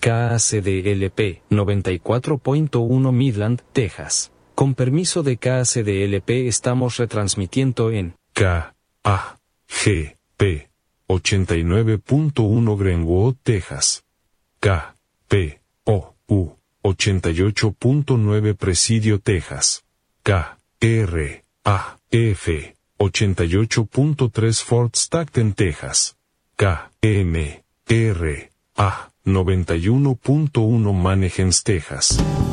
KACDLP 94.1 Midland, Texas. Con permiso de KACDLP estamos retransmitiendo en KAGP 89.1 Greenwood, Texas. KPOU 88.9 Presidio, Texas. KRAF 88.3 Fort Stockton, Texas. KMRA 91.1 Mannheim, Texas.